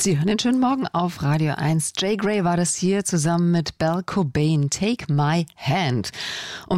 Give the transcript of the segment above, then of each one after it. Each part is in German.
Sie hören den schönen Morgen auf Radio 1. Jay Gray war das hier zusammen mit Belle Cobain. Take my hand. Um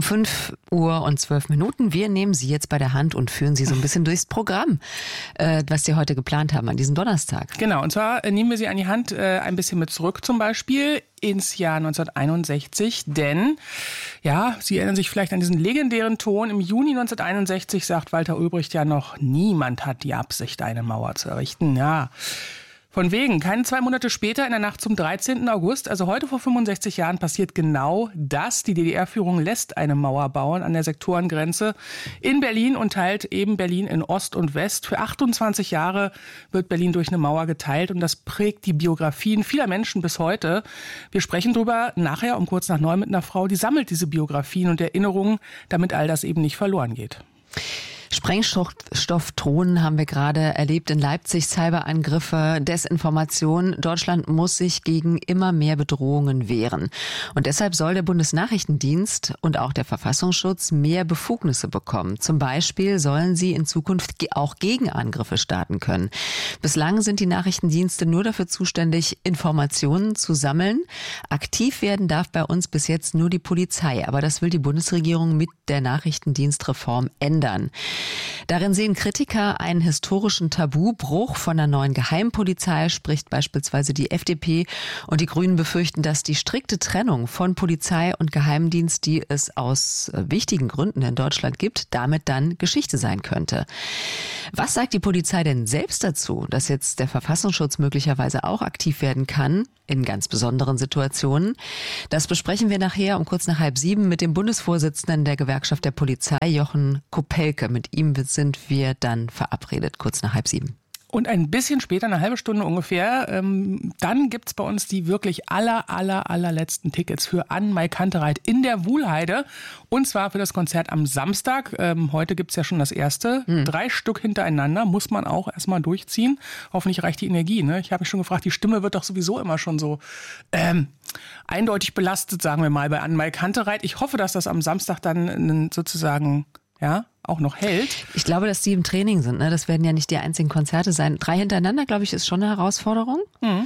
5:12 Wir nehmen Sie jetzt bei der Hand und führen Sie so ein bisschen durchs Programm, was Sie heute geplant haben an diesem Donnerstag. Genau, und zwar nehmen wir Sie an die Hand ein bisschen mit zurück, zum Beispiel ins Jahr 1961, denn, ja, Sie erinnern sich vielleicht an diesen legendären Ton. Im Juni 1961 sagt Walter Ulbricht ja noch, niemand hat die Absicht, eine Mauer zu errichten. Ja, von wegen. Keine 2 Monate später, in der Nacht zum 13. August, also heute vor 65 Jahren, passiert genau das. Die DDR-Führung lässt eine Mauer bauen an der Sektorengrenze in Berlin und teilt eben Berlin in Ost und West. Für 28 Jahre wird Berlin durch eine Mauer geteilt und das prägt die Biografien vieler Menschen bis heute. Wir sprechen drüber nachher um kurz nach 9 mit einer Frau, die sammelt diese Biografien und Erinnerungen, damit all das eben nicht verloren geht. Sprengstoffdrohnen haben wir gerade erlebt in Leipzig, Cyberangriffe, Desinformation. Deutschland muss sich gegen immer mehr Bedrohungen wehren. Und deshalb soll der Bundesnachrichtendienst und auch der Verfassungsschutz mehr Befugnisse bekommen. Zum Beispiel sollen sie in Zukunft auch Gegenangriffe starten können. Bislang sind die Nachrichtendienste nur dafür zuständig, Informationen zu sammeln. Aktiv werden darf bei uns bis jetzt nur die Polizei. Aber das will die Bundesregierung mit der Nachrichtendienstreform ändern. Darin sehen Kritiker einen historischen Tabubruch. Von der neuen Geheimpolizei spricht beispielsweise die FDP und die Grünen befürchten, dass die strikte Trennung von Polizei und Geheimdienst, die es aus wichtigen Gründen in Deutschland gibt, damit dann Geschichte sein könnte. Was sagt die Polizei denn selbst dazu, dass jetzt der Verfassungsschutz möglicherweise auch aktiv werden kann? In ganz besonderen Situationen. Das besprechen wir nachher um kurz nach 6:30 mit dem Bundesvorsitzenden der Gewerkschaft der Polizei, Jochen Kopelke. Mit ihm sind wir dann verabredet, kurz nach 6:30. Und ein bisschen später, eine halbe Stunde ungefähr, dann gibt's bei uns die wirklich allerletzten Tickets für Ann-Mai Kantereit in der Wuhlheide. Und zwar für das Konzert am Samstag. Heute gibt's ja schon das erste. 3 Stück hintereinander, muss man auch erstmal durchziehen. Hoffentlich reicht die Energie. Ne? Ich habe mich schon gefragt, die Stimme wird doch sowieso immer schon so eindeutig belastet, sagen wir mal, bei Ann-Mai Kantereit. Ich hoffe, dass das am Samstag dann sozusagen auch noch hält. Ich glaube, dass die im Training sind. Ne? Das werden ja nicht die einzigen Konzerte sein. 3 hintereinander, glaube ich, ist schon eine Herausforderung.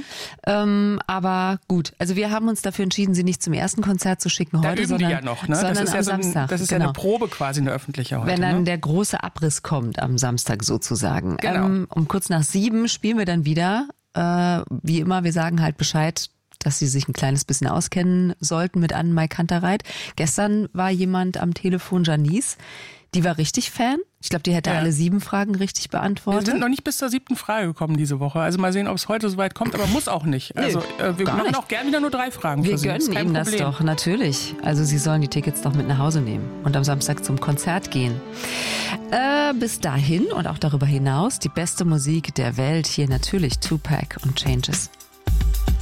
Aber gut, also wir haben uns dafür entschieden, sie nicht zum ersten Konzert zu schicken heute, sondern, die ja noch, ne? sondern das ist am Samstag. Das ist ja eine Probe quasi, eine öffentliche heute. Wenn dann der große Abriss kommt am Samstag sozusagen. Genau. Um kurz nach 7 spielen wir dann wieder. Wie immer, wir sagen halt Bescheid, dass Sie sich ein kleines bisschen auskennen sollten mit Ann-Mai Kantereit. Gestern war jemand am Telefon, Janice, die war richtig Fan. Ich glaube, die hätte alle 7 Fragen richtig beantwortet. Wir sind noch nicht bis zur 7. Frage gekommen diese Woche. Also mal sehen, ob es heute soweit kommt, aber muss auch nicht. Also wir machen auch gerne wieder nur 3 Fragen für Sie. Wir gönnen Ihnen das doch, natürlich. Also Sie sollen die Tickets doch mit nach Hause nehmen und am Samstag zum Konzert gehen. Bis dahin und auch darüber hinaus die beste Musik der Welt. Hier natürlich Tupac und Changes.